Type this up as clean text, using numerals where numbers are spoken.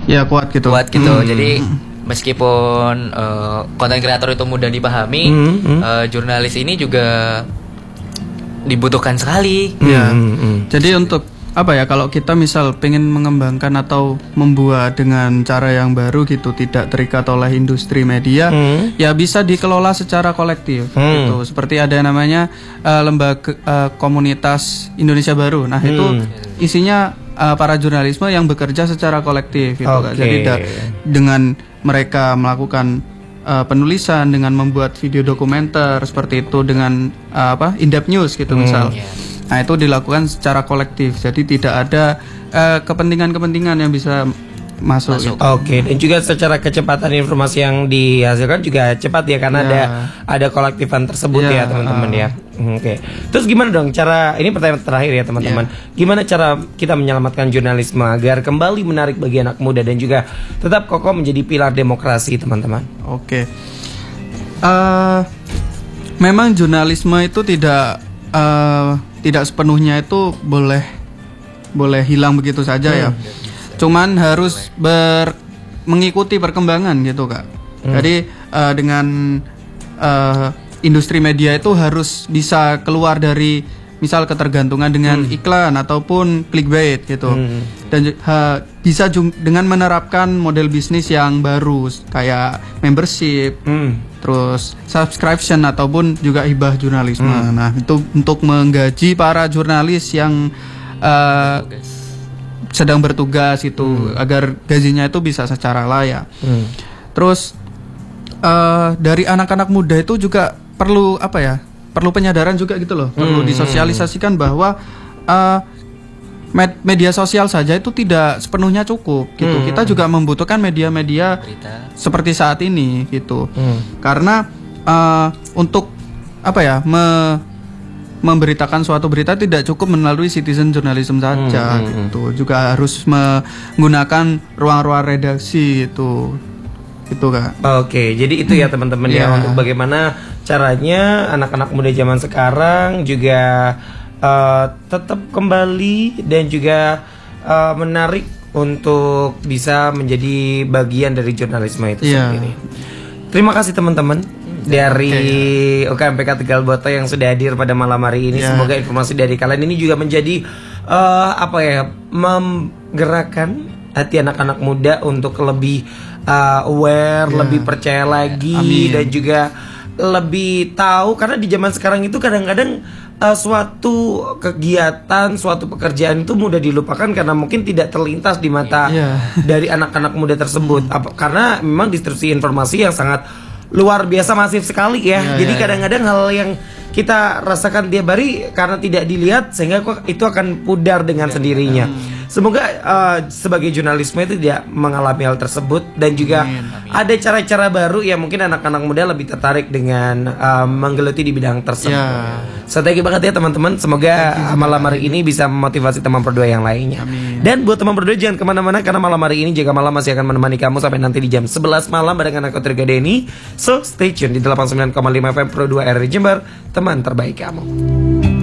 Ya kuat gitu. Jadi meskipun konten kreator itu mudah dipahami, jurnalis ini juga dibutuhkan sekali. Jadi untuk apa ya, kalau kita misal pengen mengembangkan atau membuat dengan cara yang baru gitu, tidak terikat oleh industri media, ya bisa dikelola secara kolektif gitu. Seperti ada yang namanya lembaga komunitas Indonesia Baru. Nah, itu isinya para jurnalisme yang bekerja secara kolektif gitu. Jadi dengan mereka melakukan penulisan, dengan membuat video dokumenter seperti itu, dengan in-depth news gitu misal. Nah, itu dilakukan secara kolektif. Jadi tidak ada kepentingan-kepentingan yang bisa masuk. Gitu. Dan juga secara kecepatan informasi yang dihasilkan juga cepat ya, karena ada kolektifan tersebut ya teman-teman ya. Terus gimana dong cara, ini pertanyaan terakhir ya teman-teman. Gimana cara kita menyelamatkan jurnalisme agar kembali menarik bagi anak muda dan juga tetap kokoh menjadi pilar demokrasi, teman-teman? Memang jurnalisme itu tidak sepenuhnya itu boleh hilang begitu saja ya. Cuman harus mengikuti perkembangan gitu Kak. Jadi dengan industri media itu harus bisa keluar dari misal ketergantungan dengan iklan ataupun clickbait gitu. Dan bisa dengan menerapkan model bisnis yang baru kayak membership, terus subscription ataupun juga hibah jurnalisme. Nah, itu untuk menggaji para jurnalis yang sedang bertugas itu, agar gajinya itu bisa secara layak. Terus dari anak-anak muda itu juga perlu perlu penyadaran juga gitu loh. Perlu disosialisasikan bahwa media sosial saja itu tidak sepenuhnya cukup gitu. Kita juga membutuhkan media-media seperti saat ini gitu. Karena untuk memberitakan suatu berita tidak cukup melalui citizen journalism saja gitu. Juga harus menggunakan ruang-ruang redaksi itu Kak. Jadi itu ya teman-teman ya, untuk bagaimana caranya anak-anak muda zaman sekarang juga tetap kembali dan juga menarik untuk bisa menjadi bagian dari jurnalisme itu sendiri. Terima kasih teman-teman dari UKMPK Tegal Boto yang sudah hadir pada malam hari ini. Semoga informasi dari kalian ini juga menjadi menggerakkan hati anak-anak muda untuk lebih aware, lebih percaya lagi. Dan juga lebih tahu, karena di zaman sekarang itu kadang-kadang suatu kegiatan, suatu pekerjaan itu mudah dilupakan karena mungkin tidak terlintas di mata dari anak-anak muda tersebut. Karena memang distribusi informasi yang sangat luar biasa, masif sekali ya. Jadi kadang-kadang hal yang kita rasakan tiap hari karena tidak dilihat, sehingga itu akan pudar dengan sendirinya. Semoga sebagai jurnalisme itu tidak mengalami hal tersebut, dan juga ada cara-cara baru yang mungkin anak-anak muda lebih tertarik dengan menggeluti di bidang tersebut. Thank you banget ya teman-teman. Semoga malam hari ini bisa memotivasi teman berdua yang lainnya. Dan buat teman berdua jangan kemana-mana, karena malam hari ini Jaga Malam masih akan menemani kamu sampai nanti di jam 11 malam barengan aku Tirga Denny. So stay tune di 89,5 FM Pro 2 RRI Jember, teman terbaik kamu.